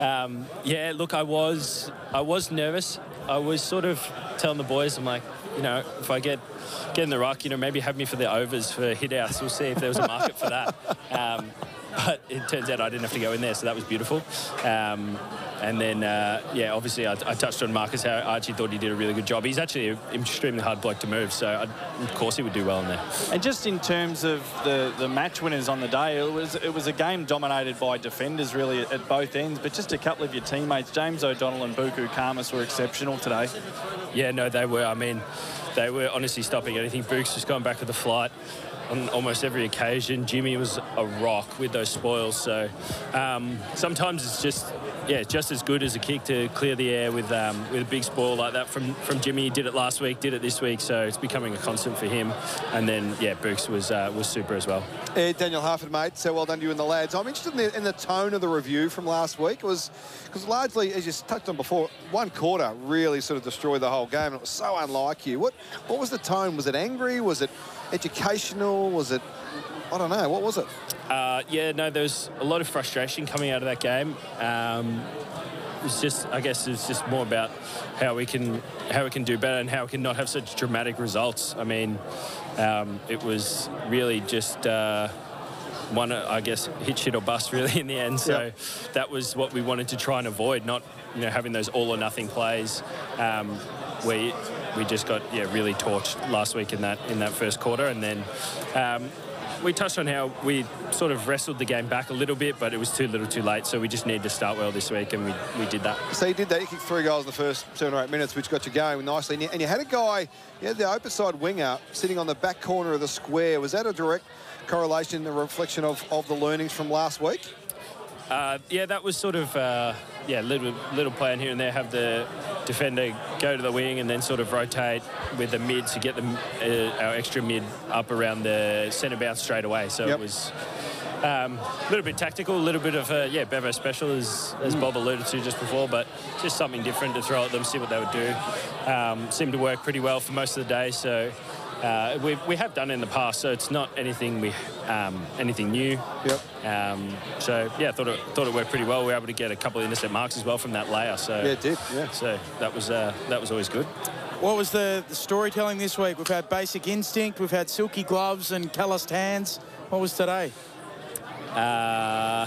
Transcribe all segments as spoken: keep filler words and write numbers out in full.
Um, yeah, look, I was I was nervous. I was sort of telling the boys, I'm like, you know, if I get get in the ruck, you know, maybe have me for the overs for hit outs. We'll see if there was a market for that. Um, but it turns out I didn't have to go in there, so that was beautiful. Um, and then, uh, yeah, obviously I, I touched on Marcus, how Archie thought he did a really good job. He's actually an extremely hard bloke to move, so I, of course he would do well in there. And just in terms of the, the match winners on the day, it was it was a game dominated by defenders really at, at both ends, but just a couple of your teammates, James O'Donnell and Buku Khamis, were exceptional today. Yeah, no, they were. I mean, they were honestly stopping anything. Book's just going back with the flight on almost every occasion. Jimmy was a rock with those spoils. So um, sometimes it's just, yeah, just as good as a kick to clear the air with um, with a big spoil like that from, from Jimmy. He did it last week, did it this week. So it's becoming a constant for him. And then, yeah, Books was uh, was super as well. Uh, Daniel Harford, mate, so well done to you and the lads. I'm interested in the, in the tone of the review from last week. It was because largely, as you touched on before, one quarter really sort of destroyed the whole game. And it was so unlike you. What, what was the tone? Was it angry? Was it educational? Was it, I don't know, what was it? Uh, yeah, no, there was a lot of frustration coming out of that game. Um, it was just, I guess, it's just more about how we can how we can do better and how we can not have such dramatic results. I mean, um, it was really just uh, one, I guess, hit, shit or bust really in the end. So yep. That was what we wanted to try and avoid, not, you know, having those all or nothing plays um, where we just got, yeah, really torched last week in that in that first quarter. And then um, we touched on how we sort of wrestled the game back a little bit, but it was too little too late. So we just needed to start well this week, and we, we did that. So you did that. You kicked three goals in the first seven or eight minutes, which got you going nicely. And you, and you had a guy, you had the open side winger sitting on the back corner of the square. Was that a direct correlation, a reflection of, of the learnings from last week? Uh, yeah, that was sort of, uh, yeah, little little plan here and there. Have the defender go to the wing and then sort of rotate with the mid to get the, uh, our extra mid up around the centre bounce straight away. So yep. It was um, a little bit tactical, a little bit of, uh, yeah, Bevo special, as, as mm. Bob alluded to just before, but just something different to throw at them, see what they would do. Um, seemed to work pretty well for most of the day, so... Uh, we we have done it in the past, so it's not anything we um, anything new. Yep. Um, so yeah, I thought it thought it worked pretty well. We were able to get a couple of intercept marks as well from that layer. So yeah, it did. Yeah. So that was uh, that was always good. What was the, the storytelling this week? We've had Basic Instinct, we've had silky gloves and calloused hands. What was today? Uh,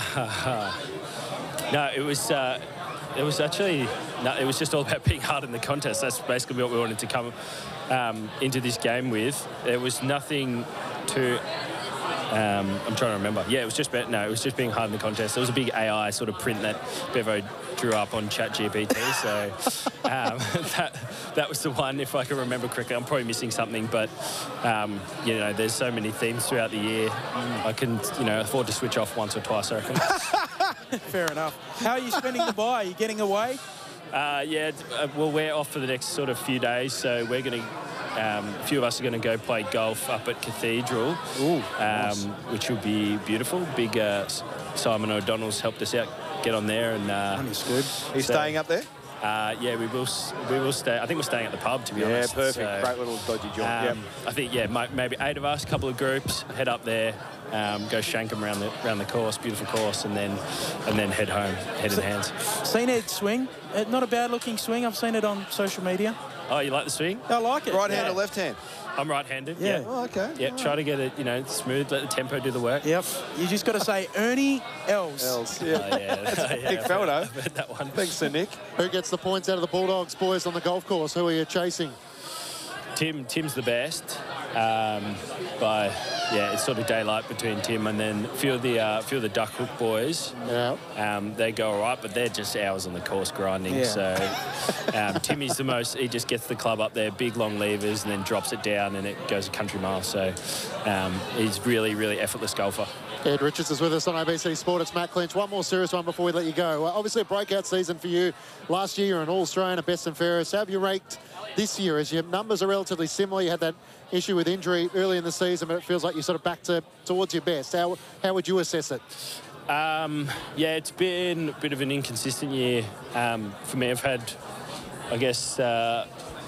no, it was. Uh, It was actually, no, it was just all about being hard in the contest. That's basically what we wanted to come um, into this game with. There was nothing to, um, I'm trying to remember. Yeah, it was just, no, it was just being hard in the contest. There was a big A I sort of print that Bevo drew up on ChatGPT. So um, that, that was the one, if I can remember correctly. I'm probably missing something, but, um, you know, there's so many themes throughout the year. I can, you know, afford to switch off once or twice, I reckon. Fair enough. How are you spending the bye? Are you getting away? Uh, yeah, uh, well, we're off for the next sort of few days, so we're going to, um, a few of us are going to go play golf up at Cathedral, Ooh, um, nice. which will be beautiful. Big uh, Simon O'Donnell's helped us out, get on there. and uh, That's good. Are you so, staying up there? Uh, yeah, we will. We will stay. I think we're staying at the pub, to be yeah, honest. Yeah, perfect. So, great little dodgy joint. Um, yep. I think yeah, maybe eight of us, a couple of groups, head up there, um, go shank them around the around the course, beautiful course, and then and then head home, head in hands. Seen Ed swing? Uh, not a bad looking swing. I've seen it on social media. Oh, you like the swing? I like it. Right hand yeah. or left hand? I'm right-handed. Yeah. Yeah. Oh, okay. Yeah. All Try right. to get it, you know, smooth. Let the tempo do the work. Yep. You just got to say Ernie Els. Els. Yeah. Oh, yeah. yeah. Nick Feldo. I've heard that one. Thanks, Sir Nick. Who gets the points out of the Bulldogs, boys, on the golf course? Who are you chasing? Tim. Tim's the best. Um, by yeah, it's sort of daylight between Tim and then a few of the uh, few of the Duck Hook boys. Yeah. Um, they go all right, but they're just hours on the course grinding. Yeah. So um, Timmy's the most. He just gets the club up there, big long levers, and then drops it down, and it goes a country mile. So um, he's really, really effortless golfer. Ed Richards is with us on A B C Sport. It's Matt Clinch. One more serious one before we let you go. Well, obviously a breakout season for you. Last year you're an All-Australian, a best and fairest. How have you ranked this year? As your numbers are relatively similar, you had that issue with injury early in the season, but it feels like you're sort of back to towards your best. How, how would you assess it? Um, yeah, it's been a bit of an inconsistent year um, for me. I've had, I guess, uh,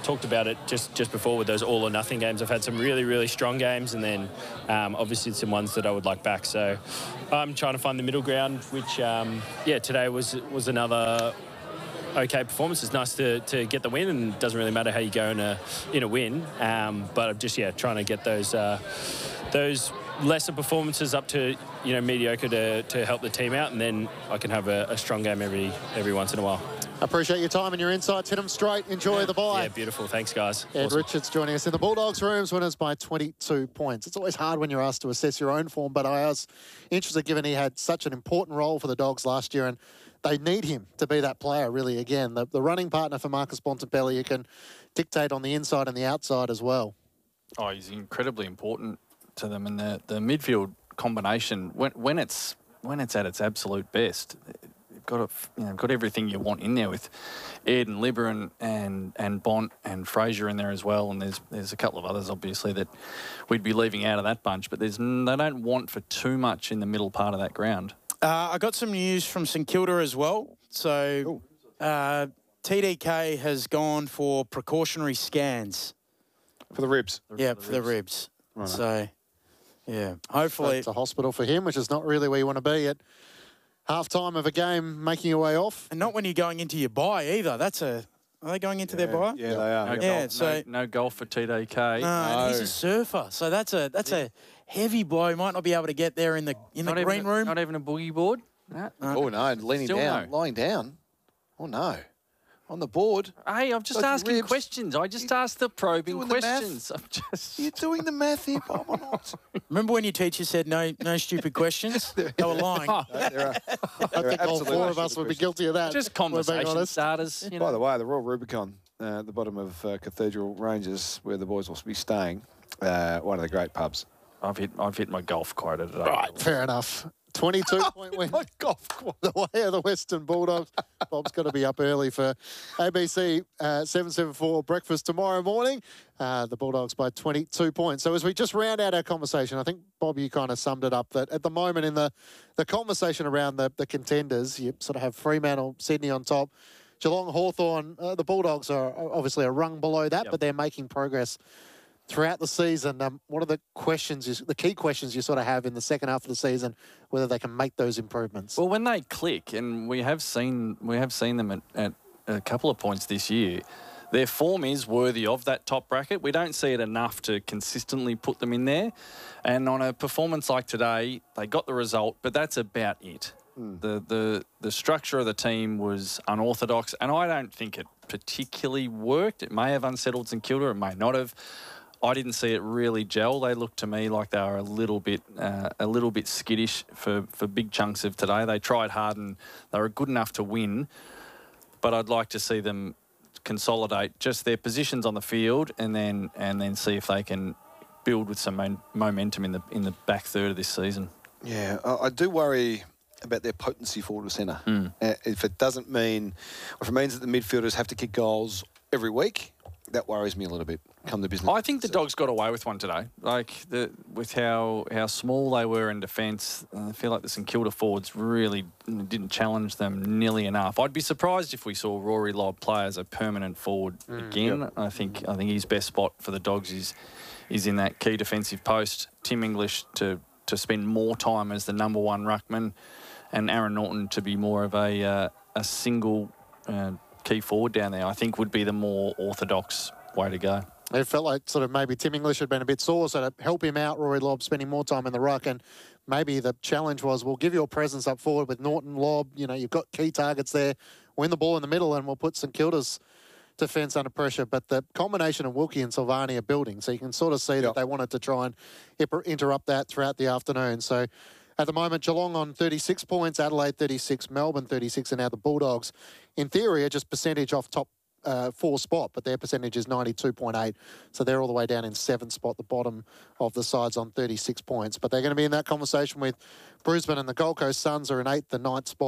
talked about it just, just before with those all or nothing games. I've had some really, really strong games and then um, obviously some ones that I would like back. So I'm trying to find the middle ground, which, um, yeah, today was was another okay performance. It's nice to, to get the win, and it doesn't really matter how you go in a, in a win. Um, but I'm just, yeah, trying to get those uh, those lesser performances up to, you know, mediocre to, to help the team out, and then I can have a, a strong game every every once in a while. Appreciate your time and your insights. Hit them straight. Enjoy yeah. the bye. Yeah, beautiful. Thanks, guys. Ed Awesome. Richards joining us in the Bulldogs rooms, winners by twenty-two points. It's always hard when you're asked to assess your own form, but I was interested given he had such an important role for the Dogs last year, and they need him to be that player, really, again. The, the running partner for Marcus Bontempelli, who can dictate on the inside and the outside as well. Oh, he's incredibly important to them, and the, the midfield combination, when, when it's when it's at its absolute best, you've got a, you know, got everything you want in there with Ed and Libber and, and, and Bont and Fraser in there as well, and there's there's a couple of others obviously that we'd be leaving out of that bunch, but there's they don't want for too much in the middle part of that ground. Uh, I got some news from St Kilda as well. So uh, T D K has gone for precautionary scans. For the ribs. Yeah, for the ribs. Right. So, yeah, hopefully. It's a hospital for him, which is not really where you want to be at half-time of a game, making your way off. And not when you're going into your bye either. That's a... Are they going into yeah, their bye? Yeah, they are. No, yeah, golf, so, no, no golf for T D K. No, and he's a surfer. So that's a that's a heavy blow. He might not be able to get there in the in not the green even a, room. Not even a boogie board? No. Oh, no, leaning Still down, no. lying down. Oh, no. On the board. Hey, I'm just Like asking ribs. questions. I just asked the probing doing the math? questions. I'm just... You're doing the math here, Bob, or not? Remember when your teacher said no no stupid questions? They were lying. No, there are, I think all four of us would be guilty of that. Just we're being conversation honest. starters. You By know. the way, the Royal Rubicon uh, at the bottom of uh, Cathedral Ranges, where the boys will be staying, uh, one of the great pubs. I've hit I've hit my golf quota today. Right, fair enough. twenty-two point win. golf The way of the Western Bulldogs. Bob's got to be up early for A B C uh, seven seven four breakfast tomorrow morning. Uh, the Bulldogs by twenty-two points. So as we just round out our conversation, I think, Bob, you kind of summed it up that at the moment in the, the conversation around the, the contenders, you sort of have Fremantle, Sydney on top, Geelong, Hawthorn. Uh, the Bulldogs are obviously a rung below that, Yep. but they're making progress throughout the season. Um, what are the questions, you, the key questions you sort of have in the second half of the season, whether they can make those improvements? Well, when they click, and we have seen we have seen them at, at a couple of points this year, their form is worthy of that top bracket. We don't see it enough to consistently put them in there. And on a performance like today, they got the result, but that's about it. Mm. The, the, the structure of the team was unorthodox, and I don't think it particularly worked. It may have unsettled St Kilda, it may not have. I didn't see it really gel. They looked to me like they were a little bit, uh, a little bit skittish for, for big chunks of today. They tried hard and they were good enough to win, but I'd like to see them consolidate just their positions on the field and then and then see if they can build with some mo- momentum in the in the back third of this season. Yeah, I, I do worry about their potency forward to centre. Mm. Uh, if it doesn't mean, if it means that the midfielders have to kick goals every week, that worries me a little bit. Come to business. I think the Dogs got away with one today. Like the with how how small they were in defence, I feel like the St Kilda forwards really didn't challenge them nearly enough. I'd be surprised if we saw Rory Lobb play as a permanent forward mm, again. Yep. I think I think his best spot for the Dogs is is in that key defensive post. Tim English to to spend more time as the number one ruckman, and Aaron Norton to be more of a uh, a single uh, key forward down there. I think would be the more orthodox way to go. It felt like sort of maybe Tim English had been a bit sore, so to help him out, Rory Lobb spending more time in the ruck, and maybe the challenge was, we'll give you a presence up forward with Norton, Lobb. You know, you've got key targets there. Win the ball in the middle, and we'll put St Kilda's defence under pressure. But the combination of Wilkie and Silvani are building, so you can sort of see yep. that they wanted to try and interrupt that throughout the afternoon. So at the moment, Geelong on thirty-six points, Adelaide thirty-six, Melbourne thirty-six, and now the Bulldogs, in theory, are just percentage off top Uh, four spot, but their percentage is ninety-two point eight, so they're all the way down in seventh spot, the bottom of the sides on thirty-six points. But they're going to be in that conversation with Brisbane, and the Gold Coast Suns are in eighth and ninth spot,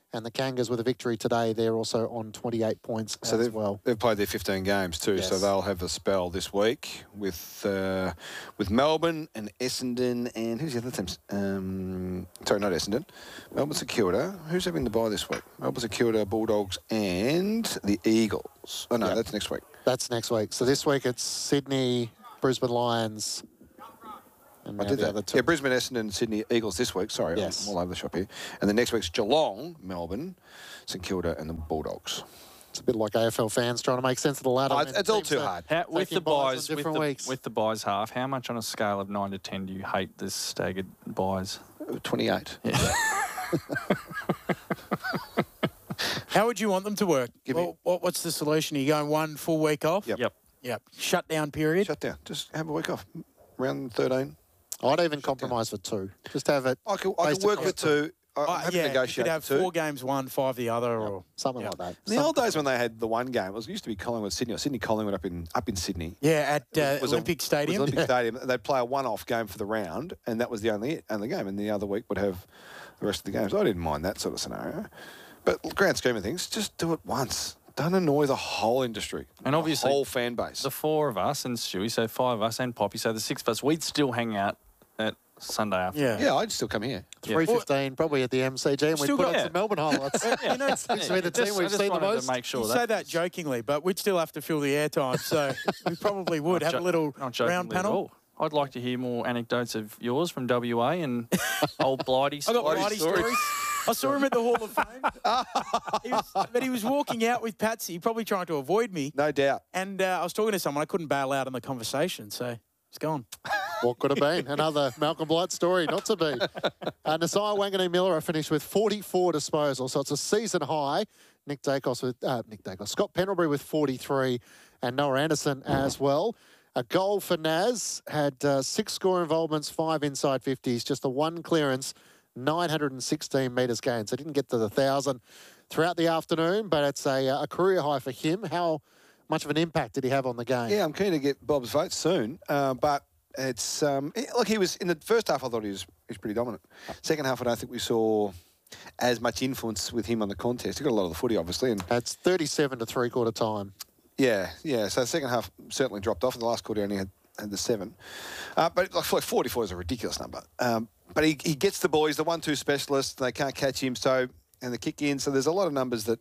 And the Kangas with a victory today, they're also on twenty-eight points So as they've, well. they've played their fifteen games too, Yes. so they'll have a spell this week with uh, with Melbourne and Essendon and who's the other teams? Um, sorry, not Essendon. Melbourne St Kilda. Who's having the bye this week? Melbourne St Kilda, Bulldogs and the Eagles. Oh no, Yep. that's next week. That's next week. So this week it's Sydney, Brisbane Lions, and I now did the that. other two. Yeah, Brisbane, Essendon, Sydney Eagles this week. Sorry, Yes. I'm all over the shop here. And then next week's Geelong, Melbourne, St Kilda and the Bulldogs. It's a bit like A F L fans trying to make sense of the ladder. Oh, when it's, it's all teams too are hard. How, with taking the buys on buys, with different the, weeks. with the buys half, how much on a scale of nine to ten do you hate this staggered buys? twenty-eight. Yeah. How would you want them to work? Give me- Well, what, what's the solution? Are you going one full week off? Yep. Yep. Yep. Shutdown period? Shut down. Just have a week off. Round thirteen. I'd even compromise for two. Just have it I could, I Based could work across with two. I'm Uh, happy yeah, to you negotiate could have two. four games one, five the other, or something Yeah. like that. In the Some- old days when they had the one game, it was it used to be Collingwood, Sydney, or Sydney Collingwood up in up in Sydney. yeah, at uh, Was a- Olympic was Stadium. Olympic Stadium. They'd play a one-off game for the round, and that was the only only game. And the other week would have the rest of the games. I didn't mind that sort of scenario, but grand scheme of things, just do it once. Don't annoy the whole industry And obviously the whole fan base. The four of us and Stewie, so five of us and Poppy, so the six of us, we'd still hang out at Sunday afternoon. Yeah. Yeah, I'd still come here. three fifteen, probably at the M C G, and we'd Still put got- on some Melbourne highlights. You know, Seems to be the Just- team I we've just seen the wanted most. to make sure You that say that jokingly, but we'd still have to fill the airtime, so we probably would have a Jo- little not jokingly round at panel. all. I'd like to hear more anecdotes of yours from W A and old Blighty I got stories. Blighty stories. I saw him at the Hall of Fame. He was, but he was walking out with Patsy, probably trying to avoid me. No doubt. And uh, I was talking to someone. I couldn't bail out on the conversation, so it's gone. What could have been? Another Malcolm Blight story, not to be. Uh, Nasiah Wanganeen-Miller finished with forty-four disposals, so it's a season high. Nick Dacos with uh, Nick Dacos, Scott Pendlebury with forty-three, and Noah Anderson as well. A goal for Naz, had uh, six score involvements, five inside fifties, just the one clearance, nine hundred sixteen metres gained. So didn't get to the thousand throughout the afternoon, but it's a, a career high for him. How much of an impact did he have on the game? Yeah, I'm keen to get Bob's vote soon, uh, but it's um, eh, look, he was in the first half. I thought he was he was pretty dominant. Second half, I don't think we saw as much influence with him on the contest. He got a lot of the footy, obviously, and That's thirty-seven to three quarter time. yeah, yeah. So the second half certainly dropped off. In the last quarter, he only had, had the seven, uh, but like like forty-four is a ridiculous number. Um, but he, he gets the ball. He's the one-two specialist. They can't catch him. So and the kick in. So there's a lot of numbers that.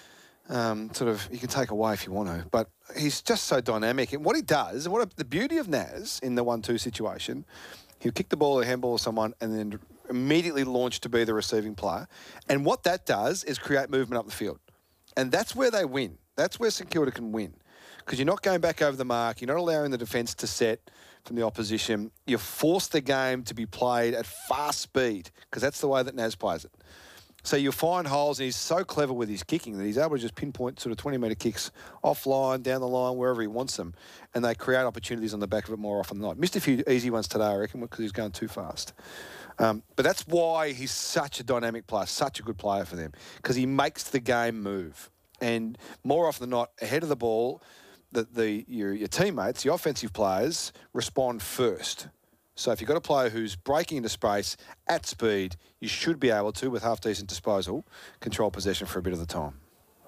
Um, sort of, you can take away if you want to, but he's just so dynamic. And what he does, and what the beauty of Naz in the one-two situation, he'll kick the ball or handball or someone and then immediately launch to be the receiving player. And what that does is create movement up the field. And that's where they win. That's where St Kilda can win. Because you're not going back over the mark. You're not allowing the defence to set from the opposition. You force the game to be played at fast speed because that's the way that Naz plays it. So you'll find holes, and he's so clever with his kicking that he's able to just pinpoint sort of twenty-metre kicks offline, down the line, wherever he wants them, and they create opportunities on the back of it more often than not. Missed a few easy ones today, I reckon, because he was going too fast. Um, but that's why he's such a dynamic player, such a good player for them, because he makes the game move. And more often than not, ahead of the ball, the, the your, your teammates, the offensive players, respond first. So if you've got a player who's breaking into space at speed, you should be able to, with half-decent disposal, control possession for a bit of the time.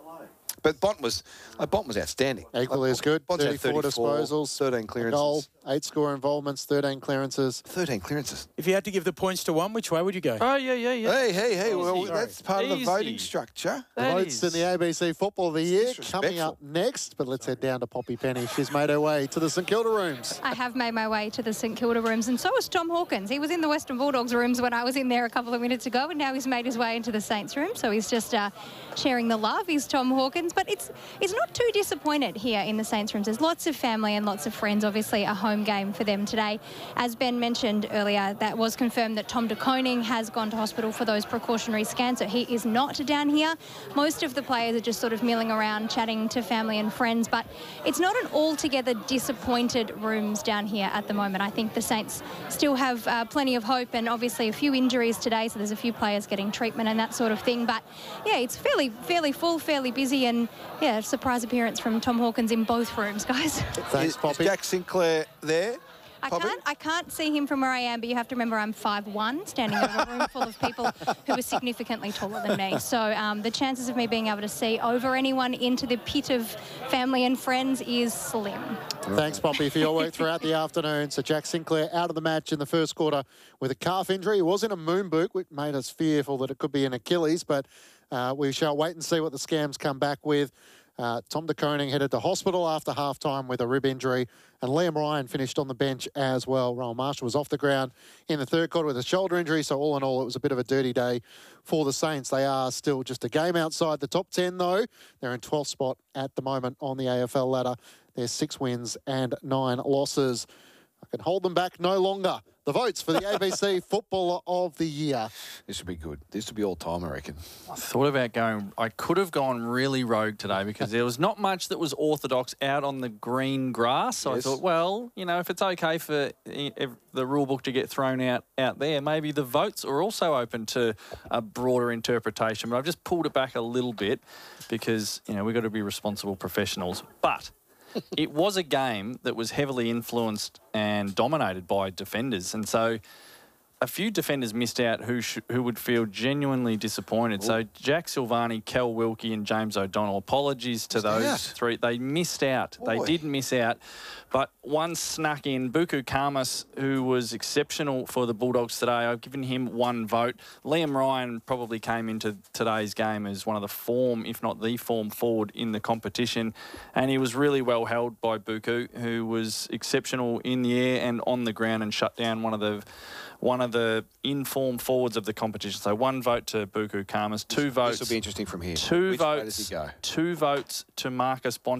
But Bont was, uh, Bont was outstanding. Equally as good. Bont's had thirty-four disposals, thirteen a clearances. goal, eight score involvements, thirteen clearances. thirteen clearances. If you had to give the points to one, which way would you go? Oh, yeah, yeah, yeah. Hey, hey, hey, well, Easy. that's part of the Easy. voting structure. That Votes is- in the A B C Football of the Year disrespectful. coming up next. But let's head down to Poppy Penny. She's made her way to the St Kilda rooms. I have made my way to the St Kilda rooms, and so was Tom Hawkins. He was in the Western Bulldogs rooms when I was in there a couple of minutes ago, and now he's made his way into the Saints room. So he's just uh, sharing the love. He's Tom Hawkins, but it's it's not too disappointed here in the Saints rooms. There's lots of family and lots of friends. Obviously, a home game for them today. As Ben mentioned earlier, that was confirmed that Tom de Koning has gone to hospital for those precautionary scans, so he is not down here. Most of the players are just sort of milling around, chatting to family and friends, but it's not an altogether disappointed rooms down here at the moment. I think the Saints still have uh, plenty of hope, and obviously a few injuries today, so there's a few players getting treatment and that sort of thing. But yeah, it's fairly, fairly full, fairly busy, and yeah, surprise appearance from Tom Hawkins in both rooms, guys. Thanks, Is Poppy. Jack Sinclair there? I Poppy? can't, I can't see him from where I am, but you have to remember I'm five one, standing over a room full of people who are significantly taller than me. So um, the chances of me being able to see over anyone into the pit of family and friends is slim. Thanks, Poppy, for your work throughout the afternoon. So Jack Sinclair out of the match in the first quarter with a calf injury. He was in a moon boot, which made us fearful that it could be an Achilles, but uh, we shall wait and see what the Scams come back with. Uh, Tom de Koning headed to hospital after half-time with a rib injury, and Liam Ryan finished on the bench as well. Rowan Marshall was off the ground in the third quarter with a shoulder injury, so all in all, it was a bit of a dirty day for the Saints. They are still just a game outside the top ten, though. They're in twelfth spot at the moment on the A F L ladder. There's six wins and nine losses. I can hold them back no longer. The votes for the A B C Footballer of the Year. This would be good. This would be all time, I reckon. I thought about going, I could have gone really rogue today because there was not much that was orthodox out on the green grass. So Yes. I thought, well, you know, if it's okay for e- ev- the rule book to get thrown out out there, maybe the votes are also open to a broader interpretation. But I've just pulled it back a little bit because, you know, we've got to be responsible professionals. But it was a game that was heavily influenced and dominated by defenders. And so a few defenders missed out who sh- who would feel genuinely disappointed. Ooh. So Jack Silvani, Kel Wilkie and James O'Donnell, apologies to Missed those out. three. They missed out. Boy. They did miss out. But one snuck in. Buku Karmas, who was exceptional for the Bulldogs today. I've given him one vote. Liam Ryan probably came into today's game as one of the form, if not the form forward in the competition. And he was really well held by Buku, who was exceptional in the air and on the ground and shut down one of the one of the informed forwards of the competition. So one vote to Buku Karmas, two votes. This will be interesting from here. Two Which way votes. does he go? Two votes to Marcus Bontempelli.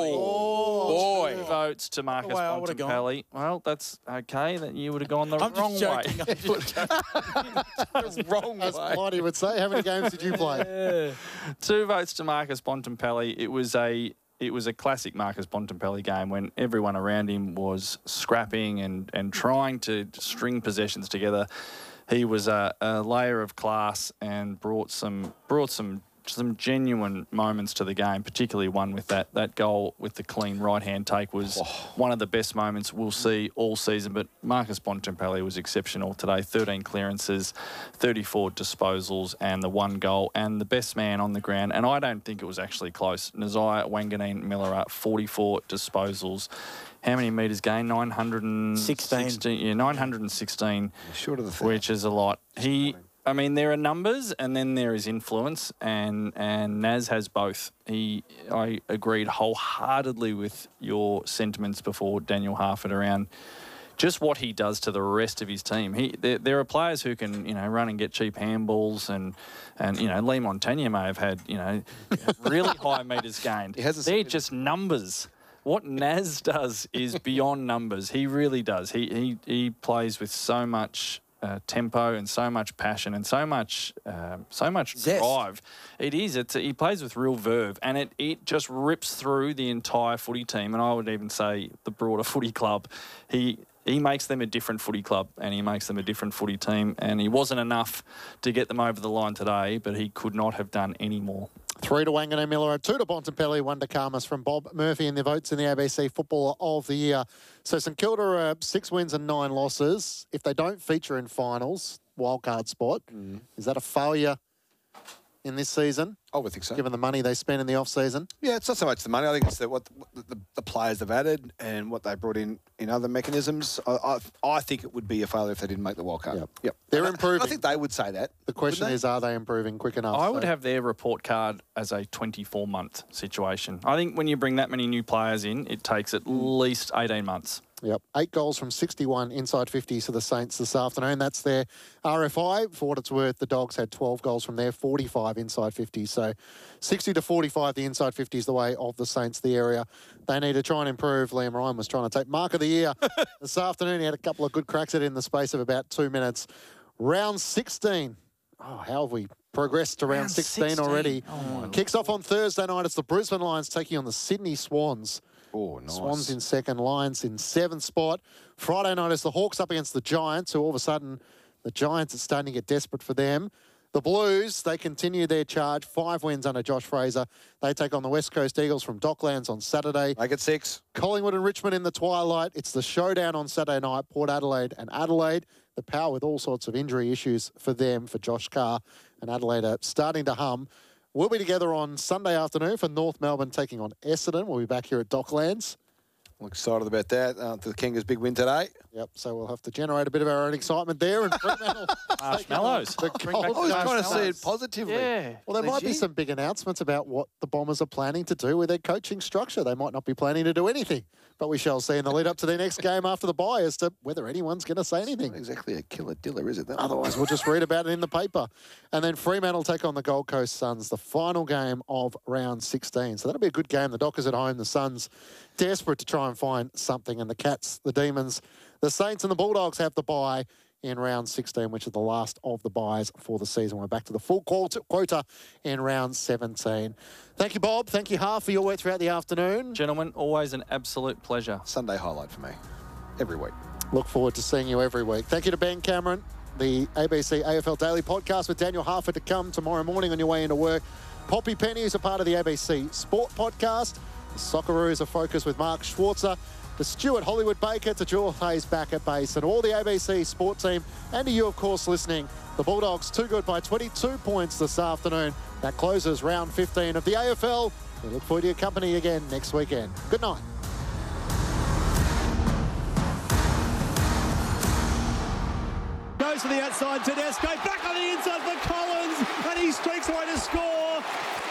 Oh, boy. Two votes to Marcus way I would've gone. Bontempelli. Well, that's okay. That you would have gone the I'm wrong just joking. way. I'm just joking. wrong As way. Mighty would say, how many games did you play? Two votes to Marcus Bontempelli. It was a it was a classic Marcus Bontempelli game when everyone around him was scrapping and, and trying to string possessions together. He was a, a layer of class and brought some brought some some genuine moments to the game, particularly one with that that goal with the clean right-hand take was Oh. one of the best moments we'll see all season. But Marcus Bontempelli was exceptional today. thirteen clearances, thirty-four disposals and the one goal and the best man on the ground. And I don't think it was actually close. Nazai Wanganeen Miller, forty-four disposals. How many metres gained? nine hundred sixteen. Yeah, nine hundred sixteen, Short of the thing. which is a lot. He... I mean, there are numbers and then there is influence, and, and Naz has both. He, I agreed wholeheartedly with your sentiments before, Daniel Harford, around just what he does to the rest of his team. He, there, there are players who can, you know, run and get cheap handballs, and, and you know, Lee Montagna may have had, you know, really high metres gained. He hasn't They're seen it. just numbers. What Naz does is beyond numbers. He really does. He, he, he plays with so much... Uh, tempo and so much passion and so much um, so much Zest. drive. It is. It's he plays with real verve, and it it just rips through the entire footy team. And I would even say the broader footy club. He he makes them a different footy club, and he makes them a different footy team. And he wasn't enough to get them over the line today, but he could not have done any more. Three to Wanganeen Miller, two to Bontempelli, one to Karmas from Bob Murphy in the votes in the A B C Footballer of the Year. So St Kilda are six wins and nine losses. If they don't feature in finals, wildcard spot, Mm. is that a failure in this season, I would think so. given the money they spent in the off-season? Yeah, it's not so much the money. I think it's the, what the, the, the players they've added and what they brought in in other mechanisms. I, I, I think it would be a failure if they didn't make the World Cup. Yep. Yep. They're And I- improving. I think they would say that. The question wouldn't is, are they improving quick enough? I would So- have their report card as a twenty-four month situation. I think when you bring that many new players in, it takes at least eighteen months. Yep, eight goals from sixty-one inside fifties for the Saints this afternoon. That's their R F I. For what it's worth, the Dogs had twelve goals from their forty-five inside fifties. So sixty to forty-five, the inside fifties, the way of the Saints, the area they need to try and improve. Liam Ryan was trying to take Mark of the Year this afternoon. He had a couple of good cracks at it in the space of about two minutes. Round sixteen. Oh, how have we progressed to round, Round sixteen, sixteen. already? Oh, my Kicks off on Thursday night. It's the Brisbane Lions taking on the Sydney Swans. Oh, nice. Swans in second, Lions in seventh spot. Friday night is the Hawks up against the Giants, who all of a sudden, the Giants are starting to get desperate for them. The Blues, they continue their charge. Five wins under Josh Fraser. They take on the West Coast Eagles from Docklands on Saturday. Make it six. Collingwood and Richmond in the twilight. It's the showdown on Saturday night. Port Adelaide and Adelaide. The Power with all sorts of injury issues for them, for Josh Carr. And Adelaide are starting to hum. We'll be together on Sunday afternoon for North Melbourne taking on Essendon. We'll be back here at Docklands. I'm excited about that. Uh, the Kangas' big win today. Yep, so we'll have to generate a bit of our own excitement there. And Fremantle Marshmallows. the Bring back Gold the I was Coast trying to see marshmallows. it positively. Yeah. Well, there might be Legit. some big announcements about what the Bombers are planning to do with their coaching structure. They might not be planning to do anything, but we shall see in the lead up to their next game after the bye as to whether anyone's going to say anything. Not exactly a killer diller, is it? That one? Otherwise, we'll just read about it in the paper. And then Fremantle take on the Gold Coast Suns, the final game of round sixteen. So that'll be a good game. The Dockers at home, the Suns desperate to try and find something. And the Cats, the Demons, the Saints and the Bulldogs have the bye in round sixteen, which is the last of the byes for the season. We're back to the full quota, quota in round seventeen. Thank you, Bob. Thank you, Half, for your work throughout the afternoon. Gentlemen, always an absolute pleasure. Sunday highlight for me. Every week. Look forward to seeing you every week. Thank you to Ben Cameron. The A B C A F L Daily Podcast with Daniel Harford to come tomorrow morning on your way into work. Poppy Penny is a part of the A B C Sport Podcast. The Socceroos are focused with Mark Schwarzer. To Stuart Hollywood Baker, to Jewel Hayes back at base, and all the A B C Sport team, and to you, of course, listening. The Bulldogs too good by twenty-two points this afternoon. That closes round fifteen of the A F L. We look forward to your company again next weekend. Good night. Goes to the outside, Tedesco, back on the inside for Collins, and he streaks away to score.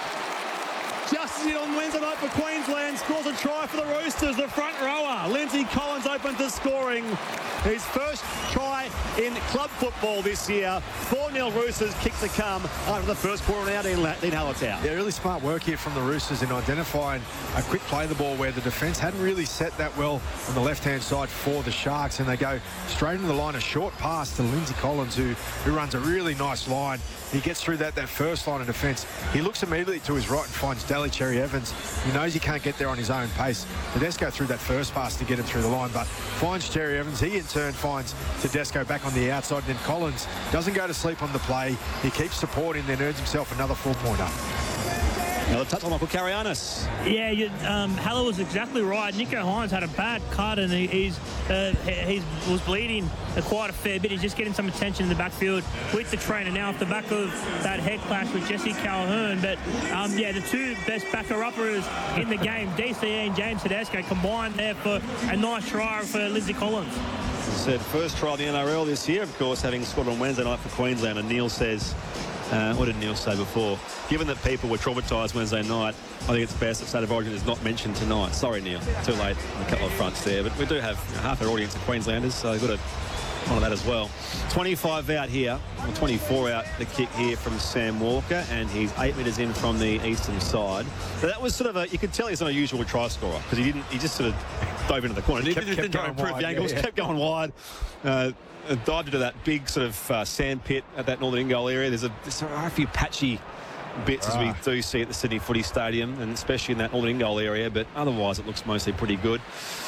Just as he did on Wednesday night for Queensland, scores a try for the Roosters, the front rower. Lindsay Collins open to scoring. His first try in club football this year. four nil Roosters kick to come after the first quarter out in Dean Hallertau. Yeah, really smart work here from the Roosters in identifying a quick play of the ball where the defence hadn't really set that well on the left-hand side for the Sharks, and they go straight into the line, a short pass to Lindsay Collins, who, who runs a really nice line. He gets through that, that first line of defence. He looks immediately to his right and finds Daly Cherry Evans. He knows he can't get there on his own pace. Tedesco through that first pass to get him through the line, but finds Cherry Evans. He in turn finds Tedesco back on the outside. And then Collins doesn't go to sleep on the play. He keeps supporting, then earns himself another four-pointer. Another touch on Michael Karayanis. Yeah, you, um, Haller was exactly right. Nico Hines had a bad cut, and he, he's uh, he was bleeding uh, quite a fair bit. He's just getting some attention in the backfield with the trainer now off the back of that head clash with Jesse Calhoun. But um, yeah, the two best backer-uppers in the game, D C E and James Tedesco, combined there for a nice try for Lindsay Collins. Said first try in the N R L this year, of course, having scored on Wednesday night for Queensland. And Neil says, uh, what did Neil say before? Given that people were traumatised Wednesday night, I think it's best that State of Origin is not mentioned tonight. Sorry, Neil, too late on a couple of fronts there. But we do have you know, half our audience are Queenslanders, so we've got to honour that as well. twenty-five out here, or twenty-four out the kick here from Sam Walker, and he's eight metres in from the eastern side. But that was sort of a, you could tell he's not a usual try scorer, because he didn't, he just sort of dove into the corner. He kept, kept trying to improve the angles, yeah. kept going wide. Uh, dived into that big sort of uh, sand pit at that northern in goal area. There's a, there's a few patchy bits right. as we do see at the Sydney Footy Stadium, and especially in that northern in goal area, but otherwise it looks mostly pretty good.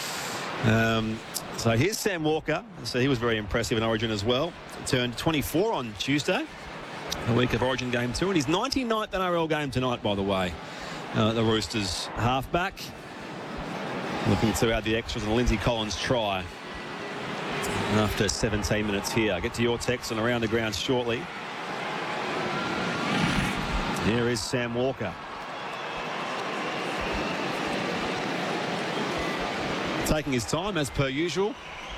Um, so here's Sam Walker. So he was very impressive in Origin as well. Turned twenty-four on Tuesday, a week of Origin game two, and his ninety-ninth N R L game tonight, by the way. Uh, the Roosters halfback looking to add the extras and Lindsay Collins try after seventeen minutes here. I'll get to your text and around the ground shortly. Here is Sam Walker. Taking his time as per usual.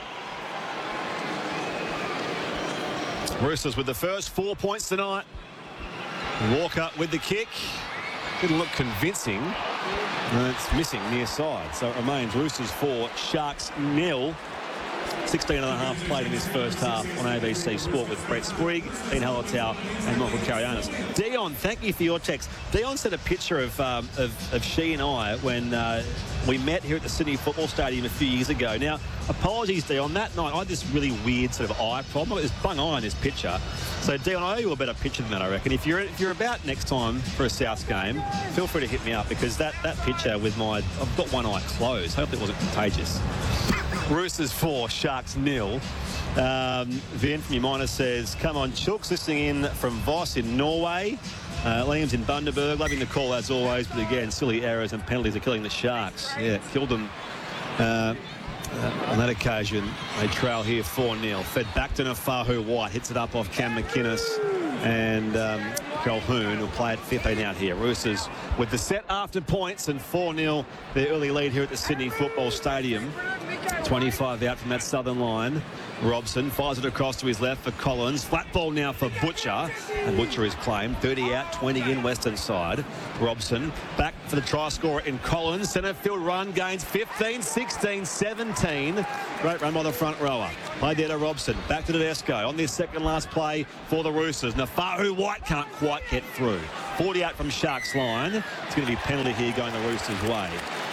Roosters with the first four points tonight. Walker with the kick. Didn't look convincing. And it's missing near side. So it remains Roosters four, Sharks nil. sixteen and a half played in this first half on A B C Sport with Brett Sprigg, Dean Hallertau and Michael Karayanis. Dion, thank you for your text. Dion sent a picture of, um, of, of she and I when uh, we met here at the Sydney Football Stadium a few years ago. Now, apologies, Dion. That night, I had this really weird sort of eye problem. It was bung eye in this picture. So, Dion, I owe you a better picture than that, I reckon. If you're if you're about next time for a South game, feel free to hit me up, because that, that picture with my... I've got one eye closed. Hopefully it wasn't contagious. Roosters four, Sharks nil. Um, Vin from Umina says, come on, Chooks, listening in from Voss in Norway. Uh, Liam's in Bundaberg, loving the call as always, but again, silly errors and penalties are killing the Sharks. Yeah, killed them uh, uh, on that occasion. They trail here four nil. Fed back to Nafahu White, hits it up off Cam McInnes, and um, Calhoun will play it fifteen out here. Roosters with the set after points and four nil, their early lead here at the Sydney Football Stadium. twenty-five out from that southern line. Robson fires it across to his left for Collins. Flat ball now for Butcher. And Butcher is claimed. thirty out, twenty in western side. Robson back for the try scorer in Collins. Centre field run gains fifteen, sixteen, seventeen. Great run by the front rower. Played there to Robson. Back to Tedesco on this second last play for the Roosters. Nafahu White can't quite get through. forty-eight from Sharks line. It's going to be penalty here going the Roosters' way.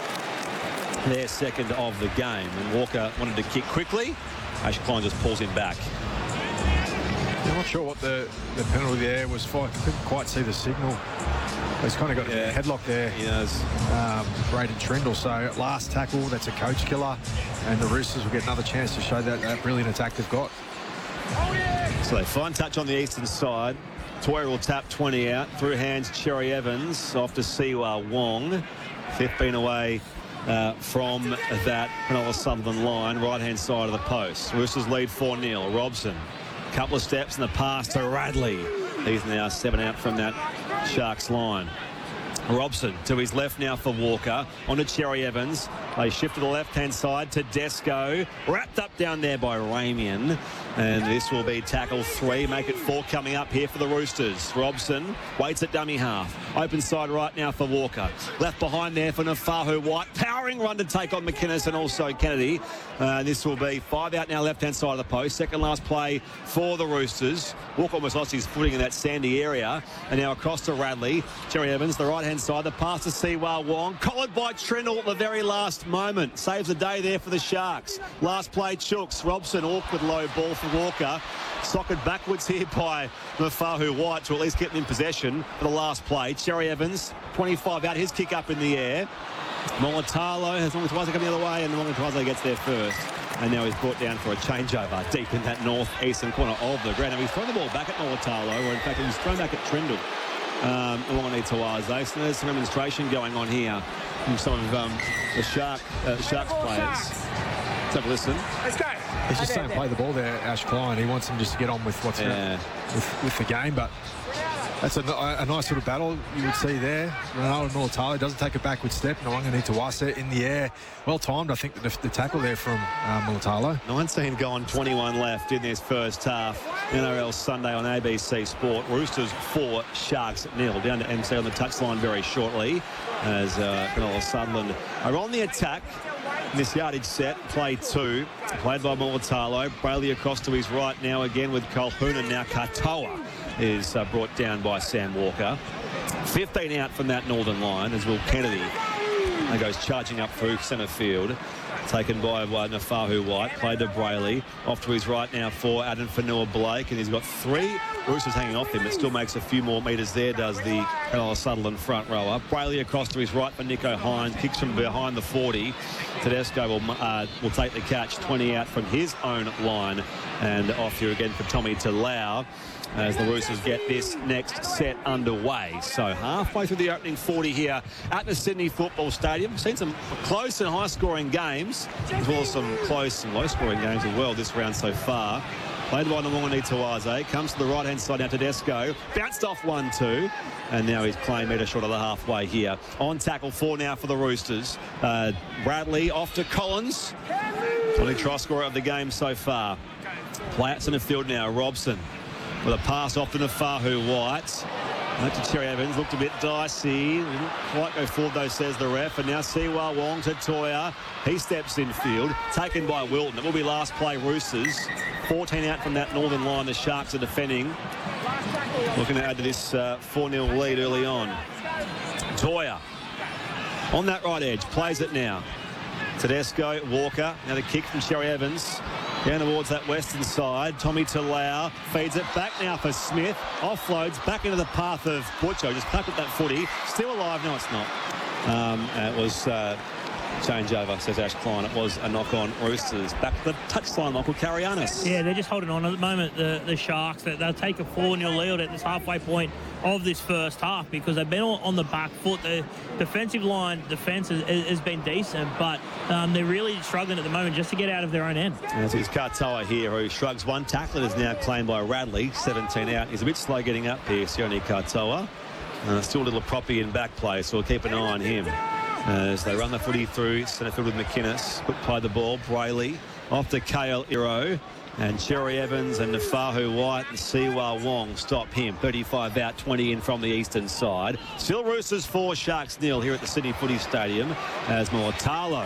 Their second of the game. And Walker wanted to kick quickly. Ash Klein just pulls him back. I'm not sure what the, the penalty there was for. I couldn't quite see the signal. He's kind of got yeah. a headlock there. He does. Um, Braden Trindle. So last tackle, that's a coach killer. And the Roosters will get another chance to show that, that brilliant attack they've got. So they fine touch on the eastern side. Toyer will tap twenty out. Through hands, Cherry Evans off to Siwa Wong. fifteen away. Uh, from that Penola Sutherland line, right-hand side of the post. Roosters lead four nil. Robson, couple of steps in the pass to Radley. He's now seven out from that Sharks line. Robson to his left now for Walker. On to Cherry Evans. They shift to the left-hand side to Desco. Wrapped up down there by Ramian. And this will be tackle three. Make it four coming up here for the Roosters. Robson waits at dummy half. Open side right now for Walker. Left behind there for Nafahu White. Powering run to take on McInnes and also Kennedy. Uh, this will be five out now left-hand side of the post. Second last play for the Roosters. Walker almost lost his footing in that sandy area. And now across to Radley. Cherry Evans, the right-hand side. The pass to Siwa Wong. Collared by Trindle at the very last moment. Saves the day there for the Sharks. Last play, Chooks. Robson, awkward low ball for Walker. Socked backwards here by Nafahu White to at least get them in possession for the last play. Cherry Evans, twenty-five out. His kick up in the air. Molatalo has Molatalo coming the other way, and Molatalo gets there first. And now he's brought down for a changeover deep in that north-eastern corner of the ground. And he's thrown the ball back at Molatalo, or in fact, he's thrown back at Trindle. Um, along on Itawaze. So there's some demonstration going on here from some of um, the Shark, uh, Sharks players. Let's have a listen. Let's go. He's just saying play the ball there, Ash Klein. He wants him just to get on with what's yeah. with, with the game, but that's a, a nice little battle you would see there. Ronaldo Mulatalo doesn't take a backward step. Nwanga Itawaze in the air. Well timed, I think, the, the tackle there from uh, Mulatalo. nineteen gone, twenty-one left in this first half. N R L Sunday on A B C Sport. Roosters four, Sharks nil. Down to M C on the touchline very shortly as uh, Penola Sutherland are on the attack. This yardage set, play two, played by Mulatalo. Brayley across to his right now again with Calhoun, and now Katoa is uh, brought down by Sam Walker. fifteen out from that northern line as Will Kennedy and goes charging up through centre field. Taken by uh, Nafahu White, played to Brayley. Off to his right now for Adam Fanua Blake, and he's got three Roosters hanging off him. It still makes a few more metres there, does the Penola Sutherland front rower. Brayley across to his right for Nico Hines, kicks from behind the forty. Tedesco will, uh, will take the catch, twenty out from his own line, and off here again for Tommy Talau as the Roosters get this next set underway. So halfway through the opening forty here at the Sydney Football Stadium. Seen some close and high-scoring games, as well as some close and low-scoring games as well this round so far. Played by Nwanga Itawaze, comes to the right-hand side now to Tedesco. Bounced off one two, and now he's claimed metre short of the halfway here. On tackle four now for the Roosters. Uh, Bradley off to Collins. Only try scorer of the game so far. Play out centre field now, Robson. With a pass off to Nafahu White. Back to Cherry Evans, looked a bit dicey. Didn't quite go forward though, says the ref. And now Siwa Wong to Toya. He steps in field, taken by Wilton. It will be last play Roosters. fourteen out from that northern line. The Sharks are defending. Looking to add to this uh, four nil lead early on. Toya on that right edge, plays it now. Tedesco, Walker. Now the kick from Cherry Evans. Down towards that western side. Tommy Talau feeds it back now for Smith. Offloads back into the path of Butcher. Just packed at that footy. Still alive. No, it's not. Um, it was uh, changeover, says Ash Klein. It was a knock on Roosters. Back to the touchline, Michael Carianis. Yeah, they're just holding on at the moment, the, the Sharks. That they'll take a four nil lead at this halfway point of this first half because they've been on the back foot. The defensive line defence has, has been decent, but um, they're really struggling at the moment just to get out of their own end. As it's Katoa here, who shrugs one tackle. It is now claimed by Radley. seventeen out. He's a bit slow getting up here, Sione Katoa. Uh, still a little proppy in back play, so we'll keep an eye on him. As they run the footy through centre field with McInnes. Quick play the ball. Brayley off to Kale Iro. And Cherry Evans and Nafahu White and Siwa Wong stop him. thirty-five out, twenty in from the eastern side. Still Roosters four, Sharks nil here at the Sydney Footy Stadium as Mortalo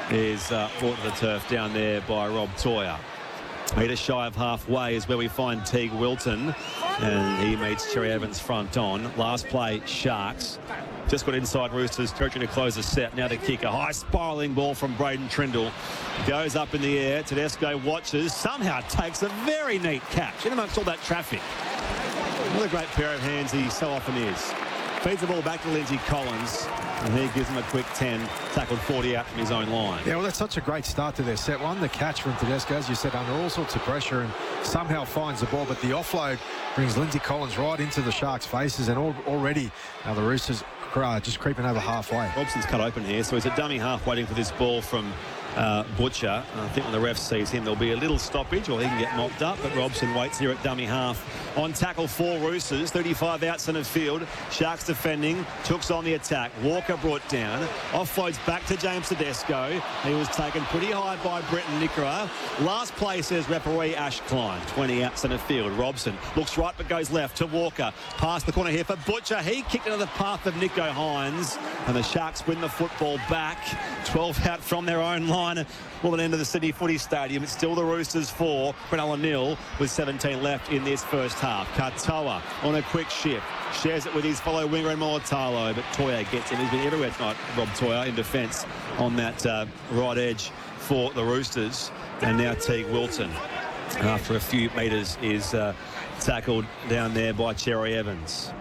is uh, brought to the turf down there by Rob Toyer. Metre shy of halfway is where we find Teague Wilton, and he meets Cherry Evans front on. Last play, Sharks. Just got inside Roosters territory to close the set. Now the kick, a high spiralling ball from Braden Trindle. Goes up in the air. Tedesco watches, somehow takes a very neat catch in amongst all that traffic. What a great pair of hands he so often is. Feeds the ball back to Lindsay Collins, and he gives him a quick ten. Tackled forty out from his own line. Yeah, well, that's such a great start to their set. One, the catch from Tedesco, as you said, under all sorts of pressure and somehow finds the ball, but the offload brings Lindsay Collins right into the Sharks' faces, and all, already now the Roosters are just creeping over halfway. Robson's cut open here, so he's a dummy half waiting for this ball from Uh, Butcher. I think when the ref sees him, there'll be a little stoppage or he can get mopped up, but Robson waits here at dummy half on tackle for Roosters. thirty-five out centre field. Sharks defending. Took's on the attack. Walker brought down. Offloads back to James Tedesco. He was taken pretty high by Bretton Nickera. Last play, says referee Ash Klein. twenty out centre field. Robson looks right but goes left to Walker. Past the corner here for Butcher. He kicked into the path of Nicho Hynes, and the Sharks win the football back. twelve out from their own line. Well, an end of the Sydney Footy Stadium. It's still the Roosters four, Cronulla nil with seventeen left in this first half. Katoa on a quick shift. Shares it with his fellow winger and Mortalo, but Toyer gets him. He's been everywhere tonight, Rob Toyer, in defence on that uh, right edge for the Roosters. And now Teague Wilton, after a few metres, is uh, tackled down there by Cherry Evans.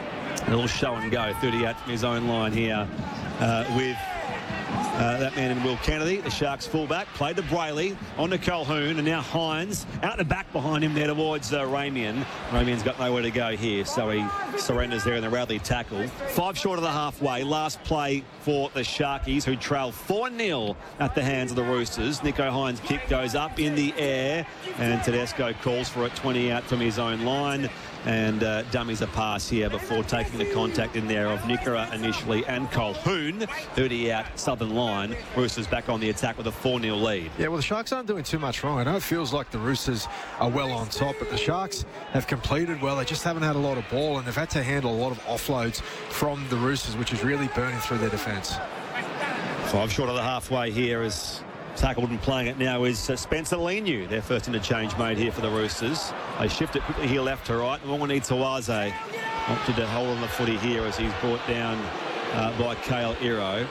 A little show and go, thirty-eight from his own line here uh, with Uh, that man in Will Kennedy, the Sharks fullback, played to Brayley, on to Calhoun, and now Hynes out the back behind him there towards uh, Ramian. Ramian's got nowhere to go here, so he surrenders there in the Radley tackle. Five short of the halfway. Last play for the Sharkies, who trail four nil at the hands of the Roosters. Nicho Hynes' kick goes up in the air, and Tedesco calls for it, twenty out from his own line. And uh, dummies a pass here before taking the contact in there of Nickera initially and Calhoun. thirty out southern line. Roosters back on the attack with a four nil lead. Yeah, well, the Sharks aren't doing too much wrong. I know it feels like the Roosters are well on top, but the Sharks have completed well. They just haven't had a lot of ball, and they've had to handle a lot of offloads from the Roosters, which is really burning through their defence. Five short of the halfway here is tackled and playing it now is uh, Spencer Leniu. Their first interchange made here for the Roosters. They shift it quickly here left to right. Mwangani Tawaze opted to hold on the footy here as he's brought down uh, by Kale Iro.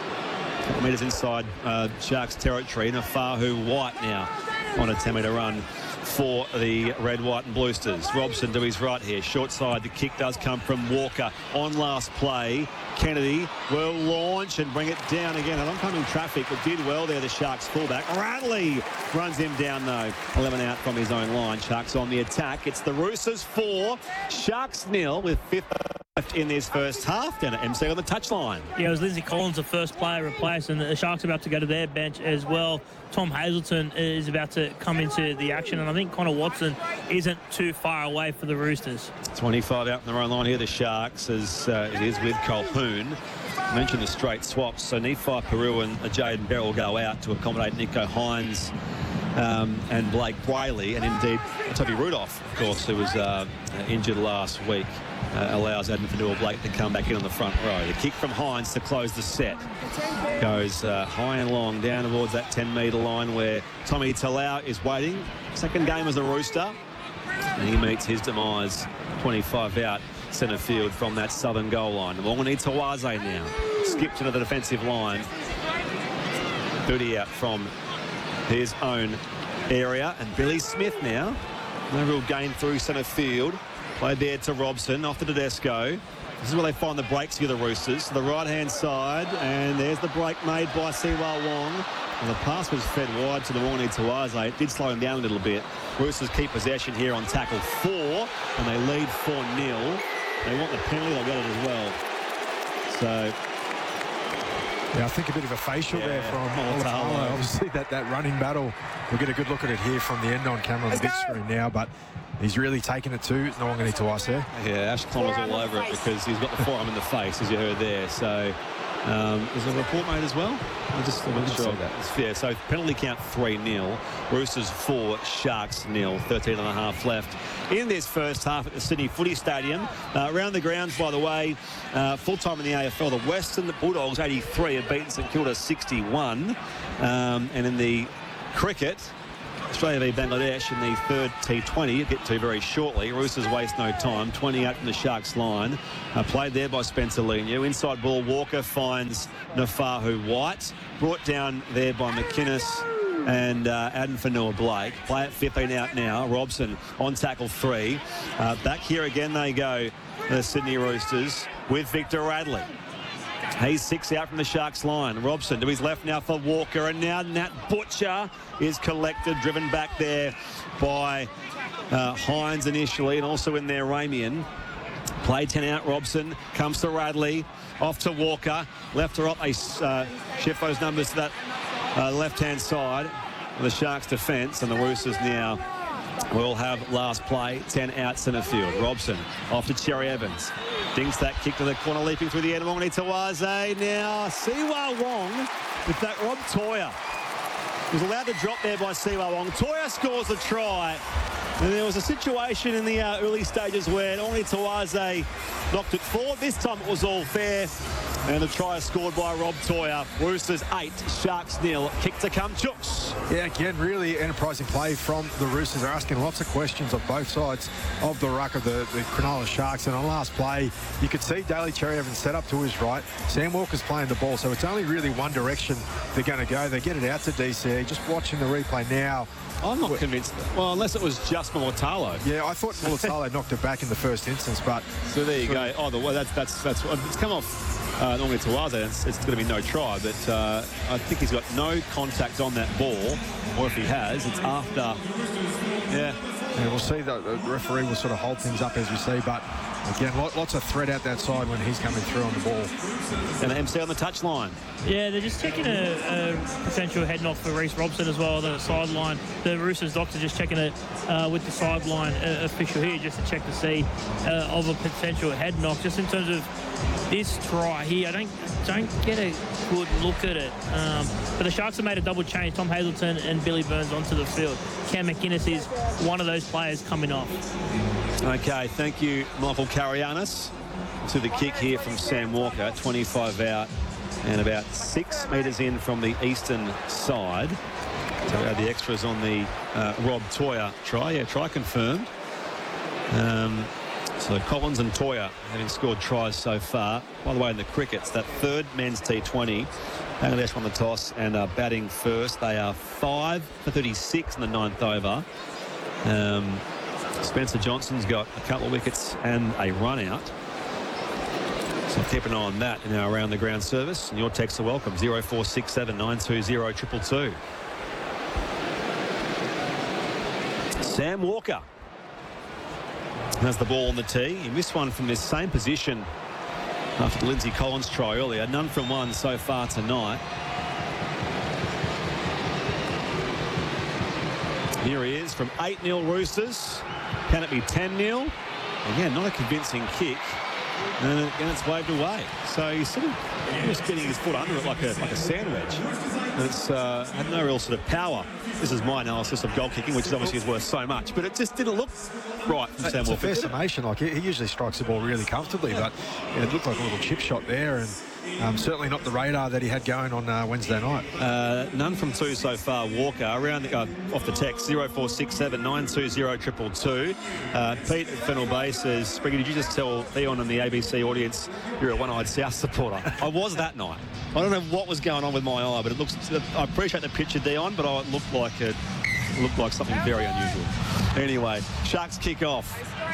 A couple metres inside uh, Sharks territory. Nafahu White now on a ten metre run for the red, white and Bluesters. Robson to his right here. Short side. The kick does come from Walker on last play. Kennedy will launch and bring it down again. An oncoming traffic, but did well there, the Sharks fullback. Radley runs him down though. eleven out from his own line. Sharks on the attack. It's the Roosters four, Sharks nil with fifth left in this first half. Down at M C on the touchline. Yeah, it was Lindsay Collins, the first player replaced, and the Sharks are about to go to their bench as well. Tom Hazelton is about to come into the action, and I think Connor Watson isn't too far away for the Roosters. twenty-five out from their own line here, the Sharks, as uh, it is with Calhoun. I mentioned the straight swaps, so Nephi Peru and Jaden Beryl go out to accommodate Nicho Hynes um, and Blake Brayley, and indeed Toby Rudolph, of course, who was uh, injured last week. Uh, allows Adam Fanua-Blake to come back in on the front row. The kick from Hynes to close the set goes uh, high and long down towards that ten metre line where Tommy Talau is waiting. Second game as a Rooster, and he meets his demise. twenty-five out centre field from that southern goal line. Mwangani Tawaze now skipped into the defensive line. thirty out from his own area, and Billy Smith now. No real gain through centre field. Played there to Robson, off to Tedesco. This is where they find the breaks here, the Roosters. To the right-hand side, and there's the break made by Siwa Wong. And the pass was fed wide to the Wanganeen Tuwaze. It did slow him down a little bit. Roosters keep possession here on tackle four, and they lead four nil. They want the penalty, they'll get it as well. So... Yeah, I think a bit of a facial yeah. there from Olitalo. Obviously, that, that running battle, we'll get a good look at it here from the end on camera on the big screen now, but he's really taken it to Wanganeen Tuwaze. Yeah, Ash Connell's all over it because he's got the forearm in the face, as you heard there. So, um, is there a report made as well? I'm just I'm not sure. That. It's fair. So, penalty count three nil. Roosters four, Sharks nil. thirteen and a half left in this first half at the Sydney Footy Stadium. Uh, around the grounds, by the way, uh, full-time in the A F L, the Western Bulldogs eighty-three have beaten St Kilda sixty-one. Um, and in the cricket, Australia v Bangladesh in the third T twenty, you'll get to very shortly. Roosters waste no time. twenty-eight from the Sharks line. Uh, played there by Spencer Leniu. Inside ball, Walker finds Nafahu White. Brought down there by McInnes and uh, Aden Fanua-Blake. Play at fifteen out now. Robson on tackle three. Uh, back here again they go, the Sydney Roosters, with Victor Radley. He's six out from the Sharks line. Robson to his left now for Walker, and now Nat Butcher is collected, driven back there by uh, Hines initially, and also in there Ramian. Play ten out, Robson comes to Radley, off to Walker, left to right. They uh, shift those numbers to that uh, left-hand side of the Sharks defence, and the Roosters now will have last play, ten out centre field. Robson off to Cherry Evans. Dinks that kick to the corner, leaping through the air to Wanganeen Tuwaze. Now, Siwa Wong with that. Rob Toya was allowed to drop there by Siwa Wong. Toya scores the try. And there was a situation in the uh, early stages where Wanganeen Tuwaze knocked it forward. This time it was all fair. And the try is scored by Rob Toya. Roosters eight, Sharks nil. Kick to come, Chooks. Yeah, again, really enterprising play from the Roosters. They're asking lots of questions on both sides of the ruck of the, the Cronulla Sharks. And on last play, you could see Daly Cherry Evans set up to his right. Sam Walker's playing the ball, so it's only really one direction they're going to go. They get it out to D C. Just watching the replay now. I'm not convinced. Well, unless it was just Mulitalo. Yeah, I thought Mulitalo knocked it back in the first instance, but... So there you go. Oh, the, well, that's, that's, that's... It's come off... Uh, Wanganeen Tuwaze, it's, it's going to be no try, but uh, I think he's got no contact on that ball, or if he has, it's after. Yeah. Yeah, we'll see. The, the referee will sort of hold things up as we see, but again, lots of threat out that side when he's coming through on the ball. And the M C on the touchline. Yeah, they're just checking a, a potential head knock for Reece Robson as well, the sideline. The Roosters doctor just checking it uh, with the sideline uh, official here, just to check to see uh, of a potential head knock. Just in terms of this try here, I don't don't get a good look at it. Um, but the Sharks have made a double change. Tom Hazelton and Billy Burns onto the field. Cam McInnes is one of those players coming off. Okay, thank you, Michael Karianis. To the kick here from Sam Walker, twenty-five out and about six metres in from the eastern side. So we had the extras on the uh, Rob Toya try. Yeah, try confirmed. Um, so Collins and Toya having scored tries so far. By the way, in the crickets, that third men's T twenty, Bangladesh won the toss and are batting first. They are five for thirty-six in the ninth over. Um, Spencer Johnson's got a couple of wickets and a run out. So keep an eye on that in our Around the Ground service. And your texts are welcome. zero four six seven nine two zero two two two. Sam Walker has the ball on the tee. He missed one from this same position after the Lindsay Collins try earlier. None from one so far tonight. Here he is from eight nil Roosters. Can it be ten nil? Again, not a convincing kick. And again, it's waved away. So he's sort of just getting his foot under it like a like a sandwich. And it's uh, had no real sort of power. This is my analysis of goal kicking, which is obviously is worth so much. But it just didn't look right from Sam Walker. It's a fair summation. Like he, he usually strikes the ball really comfortably, but yeah, it looked like a little chip shot there, and um, certainly not the radar that he had going on uh, Wednesday night. Uh, none from two so far. Walker around the, uh, off the text zero four six seven nine two zero two two two. Uh, Pete at Fennell Bay says, Spriggy, did you just tell Theon and the A B C audience you're a one-eyed South supporter? I was that night. I don't know what was going on with my eye, but it looks. I appreciate the picture, Dion, but it looked like it looked like something very unusual. Anyway, Sharks kick off.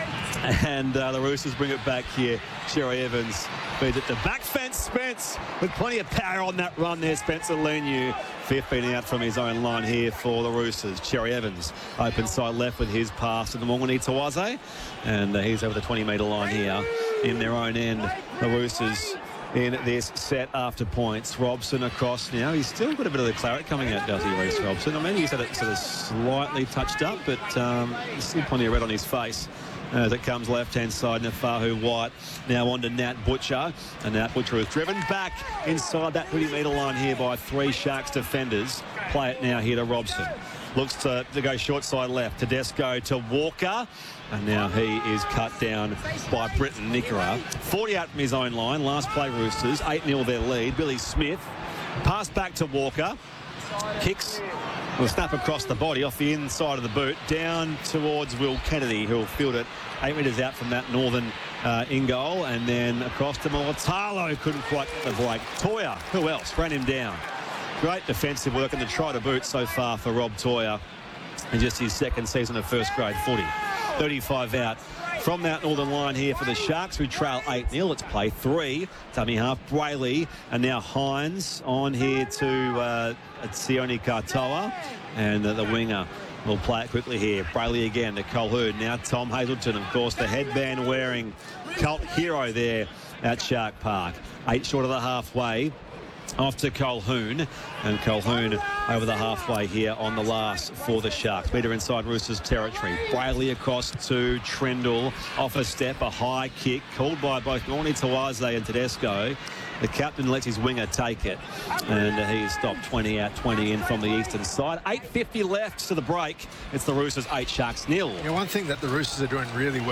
And uh, the Roosters bring it back here. Cherry Evans feeds it to back fence. Spence with plenty of power on that run there. Spencer Leniu, fifteen out from his own line here for the Roosters. Cherry Evans open side left with his pass to the Mongoni Tawaze. And uh, he's over the twenty metre line here in their own end. The Roosters in this set after points. Robson across now. He's still got a bit of the claret coming out, does he, Reece Robson? I mean, he's had it sort of slightly touched up, but um, still plenty of red on his face. As it comes left-hand side, Nafahu White now on to Nat Butcher. And Nat Butcher is driven back inside that twenty metre line here by three Sharks defenders. Play it now here to Robson. Looks to, to go short side left. Tedesco to Walker. And now he is cut down by Britton Nickera. forty out from his own line. Last play Roosters. eight nil their lead. Billy Smith. Pass back to Walker. Kicks. Will snap across the body off the inside of the boot down towards Will Kennedy, who will field it eight metres out from that northern uh, in goal, and then across to Mulatalo. Couldn't quite get the break. Toya, who else? Ran him down. Great defensive work and the try to boot so far for Rob Toya in just his second season of first grade footy. thirty-five out from that northern line here for the Sharks, who trail eight nil. Let's play three. Dummy half Brayley, and now Hines on here to uh, Sione Katoa, and uh, the winger will play it quickly here. Brayley again to Colhoun. Now Tom Hazelton, of course, the headband wearing cult hero there at Shark Park. Eight short of the halfway. Off to Colhoun, and Colhoun over the halfway here on the last for the Sharks. Meter inside Roosters territory. Brayley across to Trendle. Off a step, a high kick called by both Mongoni Tawaze and Tedesco. The captain lets his winger take it, and uh, he has stopped twenty out, twenty in from the eastern side. eight fifty left to the break. It's the Roosters eight, Sharks nil. Yeah, one thing that the Roosters are doing really well